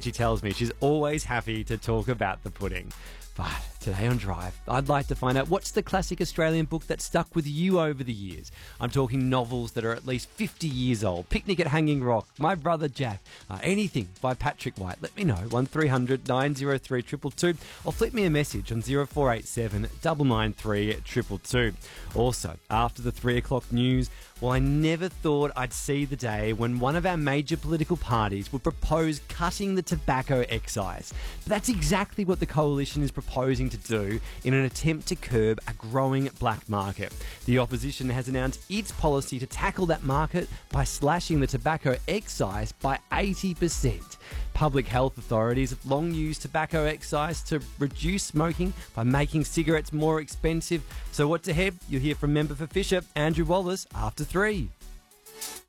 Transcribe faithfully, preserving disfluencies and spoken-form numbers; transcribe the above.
She tells me she's always happy to talk about the pudding. But today on Drive, I'd like to find out what's the classic Australian book that stuck with you over the years. I'm talking novels that are at least fifty years old. Picnic at Hanging Rock, My Brother Jack, uh, anything by Patrick White. Let me know, one three hundred nine oh three two two two, or flip me a message on zero four eight seven nine nine three two two two. Also, after the three o'clock news, well, I never thought I'd see the day when one of our major political parties would propose cutting the tobacco excise. But that's exactly what the Coalition is proposing to do in an attempt to curb a growing black market. The opposition has announced its policy to tackle that market by slashing the tobacco excise by eighty percent. Public health authorities have long used tobacco excise to reduce smoking by making cigarettes more expensive. So what's ahead? You'll hear from member for Fisher, Andrew Wallace, after three.